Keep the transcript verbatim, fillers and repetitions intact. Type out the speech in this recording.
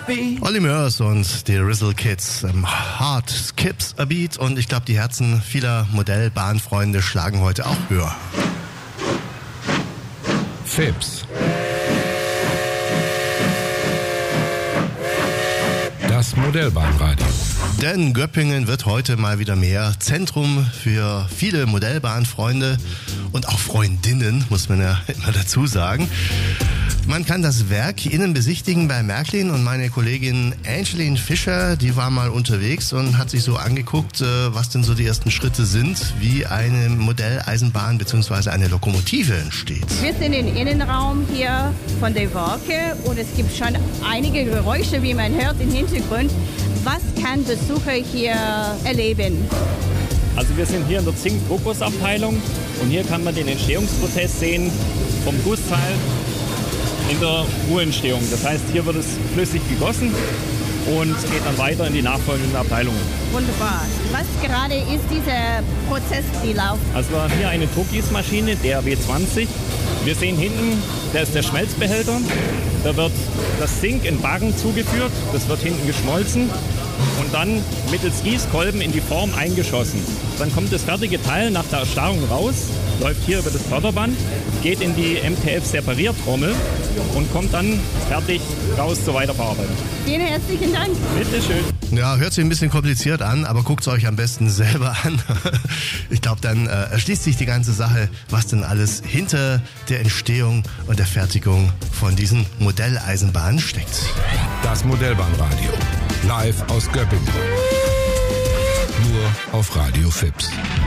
beat. Olli Murs und die Rizzle Kids. Ähm, Heart skips a beat und ich glaube, die Herzen vieler Modellbahnfreunde schlagen heute auch höher. Fips. Das Modellbahnradio. Denn Göppingen wird heute mal wieder mehr Zentrum für viele Modellbahnfreunde und auch Freundinnen, muss man ja immer dazu sagen. Man kann das Werk innen besichtigen bei Märklin und meine Kollegin Angeline Fischer, die war mal unterwegs und hat sich so angeguckt, was denn so die ersten Schritte sind, wie eine Modelleisenbahn bzw. eine Lokomotive entsteht. Wir sind im Innenraum hier von der Werke und es gibt schon einige Geräusche, wie man hört im Hintergrund. Was kann Besucher hier erleben? Also wir sind hier in der Zink-Druckgussabteilung und hier kann man den Entstehungsprozess sehen vom Gussteil in der Ruheentstehung. Das heißt, hier wird es flüssig gegossen und geht dann weiter in die nachfolgenden Abteilungen. Wunderbar. Was gerade ist dieser Prozess, die läuft? Also wir haben hier eine Druckgießmaschine, der W zwanzig. Wir sehen hinten, der ist der Schmelzbehälter. Da wird das Zink in Baggen zugeführt, das wird hinten geschmolzen und dann mittels Gießkolben in die Form eingeschossen. Dann kommt das fertige Teil nach der Erstarrung raus, läuft hier über das Förderband, geht in die M T F-Separiertrommel und kommt dann fertig raus zur Weiterverarbeitung. Vielen herzlichen Dank. Bitte schön. Ja, hört sich ein bisschen kompliziert an, aber guckt es euch am besten selber an. Ich glaube, dann äh, erschließt sich die ganze Sache, was denn alles hinter der Entstehung und der Fertigung von diesen Modelleisenbahnen steckt. Das Modellbahnradio. Live aus Göppingen. Nur auf Radio Fips.